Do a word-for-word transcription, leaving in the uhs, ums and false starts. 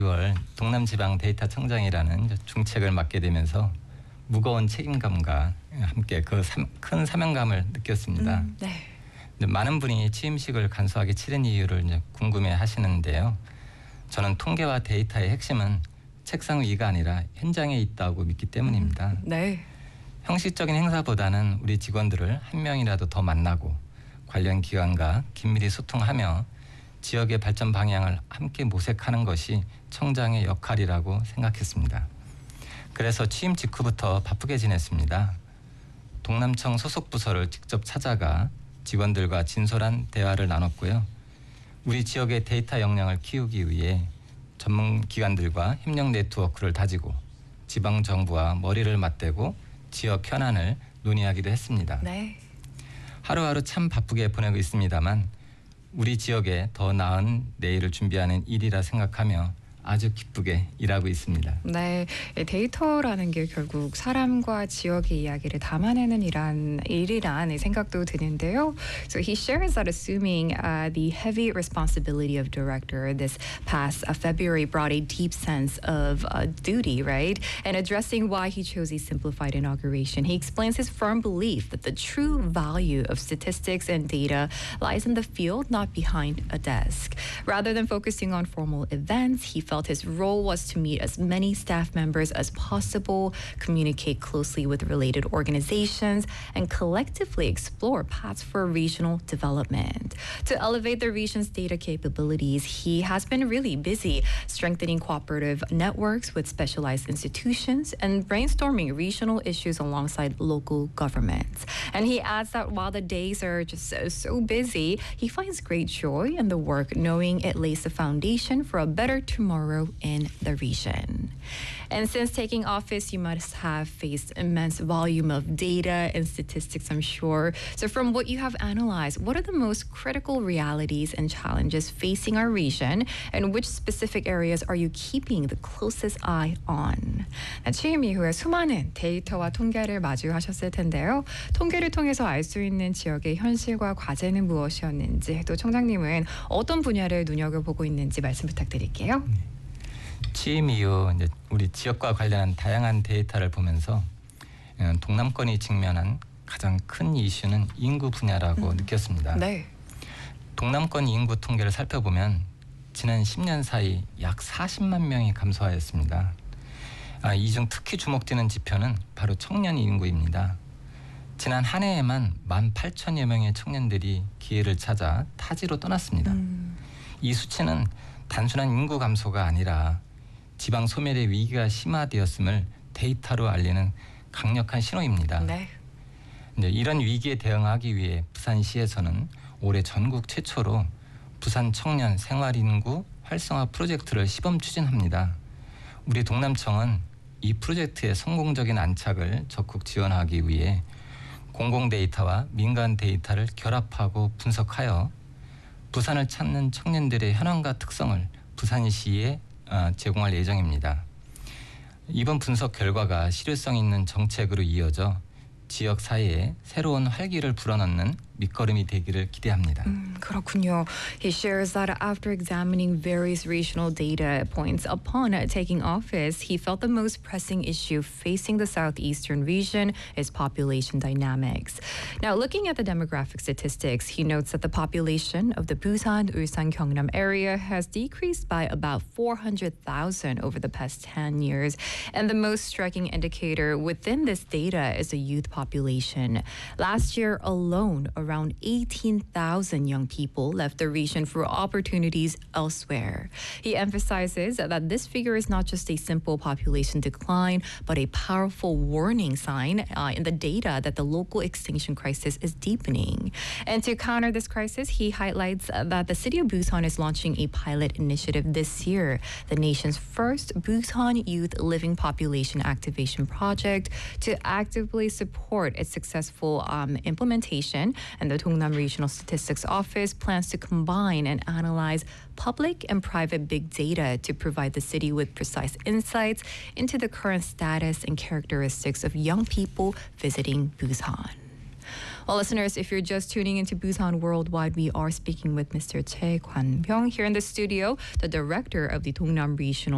유월 동남지방 데이터청장이라는 중책을 맡게 되면서 무거운 책임감과 함께 그 큰 사명감을 느꼈습니다. 음, 네. 많은 분이 취임식을 간소하게 치른 이유를 이제 궁금해하시는데요. 저는 통계와 데이터의 핵심은 책상 위가 아니라 현장에 있다고 믿기 때문입니다. 음, 네. 형식적인 행사보다는 우리 직원들을 한 명이라도 더 만나고 관련 기관과 긴밀히 소통하며 지역의 발전 방향을 함께 모색하는 것이 청장의 역할이라고 생각했습니다. 그래서 취임 직후부터 바쁘게 지냈습니다. 동남청 소속 부서를 직접 찾아가 직원들과 진솔한 대화를 나눴고요. 우리 지역의 데이터 역량을 키우기 위해 전문 기관들과 협력 네트워크를 다지고 지방 정부와 머리를 맞대고 지역 현안을 논의하기도 했습니다. 네. 하루하루 참 바쁘게 보내고 있습니다만 우리 지역에 더 나은 내일을 준비하는 일이라 생각하며 아주 기쁘게 일하고 있습니다. 네, 데이터라는 게 결국 사람과 지역의 이야기를 담아내는 일한, 일이란 생각도 드는데요. So he shares that assuming uh, the heavy responsibility of director this past uh, February brought a deep sense of uh, duty, right? And addressing why he chose a simplified inauguration, he explains his firm belief that the true value of statistics and data lies in the field, not behind a desk. Rather than focusing on formal events, he felt his role was to meet as many staff members as possible, communicate closely with related organizations, and collectively explore paths for regional development. To elevate the region's data capabilities, he has been really busy strengthening cooperative networks with specialized institutions and brainstorming regional issues alongside local governments. And he adds that while the days are just so, so busy, he finds great joy in the work, knowing it lays the foundation for a better tomorrow in the region. And since taking office, you must have faced immense volume of data and statistics, I'm sure. So from what you have analyzed, what are the most critical realities and challenges facing our region, and which specific areas are you keeping the closest eye on? 취임 이후에 수많은 데이터와 통계를 마주하셨을 텐데요. 통계를 통해서 알 수 있는 지역의 현실과 과제는 무엇이었는지, 또 청장님은 어떤 분야를 눈여겨보고 있는지 말씀 부탁드릴게요. 취임 이후 이제 우리 지역과 관련한 다양한 데이터를 보면서 동남권이 직면한 가장 큰 이슈는 인구 분야라고 음. 느꼈습니다. 네. 동남권 인구 통계를 살펴보면 지난 십 년 사이 약 사십만 명이 감소하였습니다. 아, 이 중 특히 주목되는 지표는 바로 청년 인구입니다. 지난 한 해에만 만 팔천여 명의 청년들이 기회를 찾아 타지로 떠났습니다. 음. 이 수치는 단순한 인구 감소가 아니라 지방 소멸의 위기가 심화되었음을 데이터로 알리는 강력한 신호입니다. 네. 이제 이런 위기에 대응하기 위해 부산시에서는 올해 전국 최초로 부산 청년 생활인구 활성화 프로젝트를 시범 추진합니다. 우리 동남청은 이 프로젝트의 성공적인 안착을 적극 지원하기 위해 공공 데이터와 민간 데이터를 결합하고 분석하여 부산을 찾는 청년들의 현황과 특성을 부산시에 제공할 예정입니다. 이번 분석 결과가 실효성 있는 정책으로 이어져 지역 사회에 새로운 활기를 불어넣는 밑거름이 되기를 기대합니다. 음, 그렇군요. He shares that after examining various regional data points upon taking office, he felt the most pressing issue facing the southeastern region is population dynamics. Now, looking at the demographic statistics, he notes that the population of the Busan, Ulsan, Gyeongnam area has decreased by about four hundred thousand over the past ten years. And the most striking indicator within this data is the youth population. Last year alone, around Around eighteen thousand young people left the region for opportunities elsewhere. He emphasizes that this figure is not just a simple population decline, but a powerful warning sign uh, in the data that the local extinction crisis is deepening. And to counter this crisis, he highlights that the city of Busan is launching a pilot initiative this year, the nation's first Busan Youth Living Population Activation Project, to actively support its successful um, implementation. And the Dongnam Regional Statistics Office plans to combine and analyze public and private big data to provide the city with precise insights into the current status and characteristics of young people visiting Busan. Well, listeners, if you're just tuning into Busan Worldwide, we are speaking with Mister Choi Kwan-byung here in the studio, the director of the Dongnam Regional